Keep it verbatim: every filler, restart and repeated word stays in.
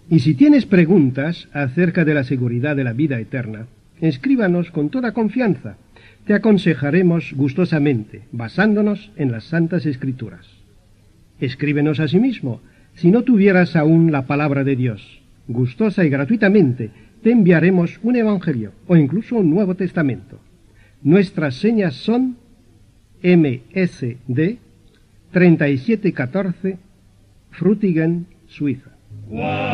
Y si tienes preguntas acerca de la seguridad de la vida eterna, escríbanos con toda confianza. Te aconsejaremos gustosamente, basándonos en las Santas Escrituras. Escríbenos asimismo, si no tuvieras aún la palabra de Dios. Gustosa y gratuitamente te enviaremos un Evangelio o incluso un Nuevo Testamento. Nuestras señas son M S D treinta y siete catorce, Frutigen, Suiza.